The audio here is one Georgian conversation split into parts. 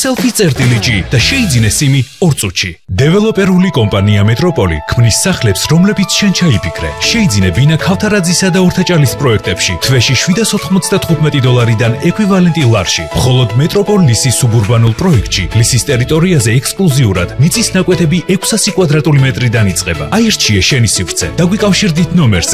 selfie.g და შეიძინე სიმი 2 წუთში. დეველოპერული კომპანია მეტროპოლი ქმნის სახლებს, რომლებიც შენ ჩაიფიქრე. შეიძინე ბინა ქავთარაძისა და ორთაჭალის პროექტებში თვეში $795-დან ეკვივალენტი ლარში. მხოლოდ მეტროპოლ ლისის სუბურბანულ პროექტში ლისის ტერიტორიაზე ექსკლუზიურად მიწის ნაკვეთები 600 კვადრატული მეტრიდან იწყება. აირჩიე შენი სივრცე. დაგვიკავშირდით ნომერზე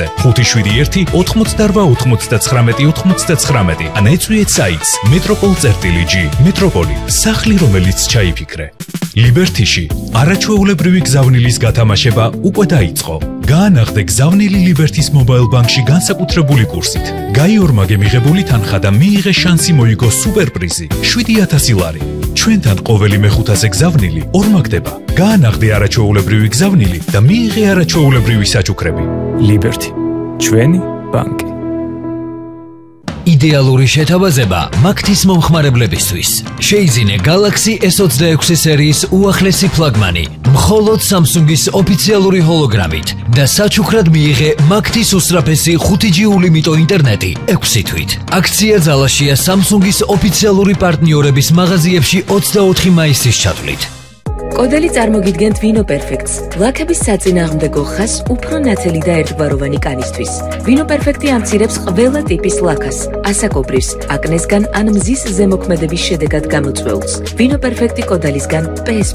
571-88-99-99 ან ეწვიეთ საიტს metropol.g. მეტროპოლი, სახლი, რომელიც ჩაიფიქრე. ლიბერთიში არაჩვეულებრივი გზავნილის გათამაშება უკვე დაიწყო. გაანაღდე გზავნილი ლიბერთის მობაილ ბანკში განსაკუთრებული კურსით. გაიორმაგე მიღებული თანხა და მიიღე შანსი მოიგო სუპერპრიზი 7,000 ლარი. ჩვენთან ყოველი მეხუთაზე გზავნილი ორმაგდება. გაანაღდე არაჩვეულებრივი გზავნილი და მიიღე არაჩვეულებრივი საჩუქრები. ლიბერთი, ჩვენი ბანკი. იდეალური შეთავაზება მაგთის მომხმარებლებისთვის. შეიძინე Galaxy S26 სერიის უახლესი ფლაგმანი, მხოლოდ Samsung-ის ოფიციალური ჰოლოგრამით და საჩუქრად მიიღე მაგთის უსწრაფესი 5G ულიმიტო ინტერნეტი 6 თვით. აქცია ძალაშია Samsung-ის ოფიციალური პარტნიორების მაღაზიებში 24 მაისის ჩათვლით. კოდელი წარმოგიდგენთ Vino Perfect-ს, ლაქების საწინააღმდეგო ხაზს უფრო ნათელი და ერთგვაროვანი კანისთვის. Vino Perfect-ი ამცირებს ყველა ტიპის ლაქას, ასაკობრივს, აკნესგან ან მზის ზემოქმედების შედეგად გამოწვეულს. Vino Perfect-ი კოდელისგან PS+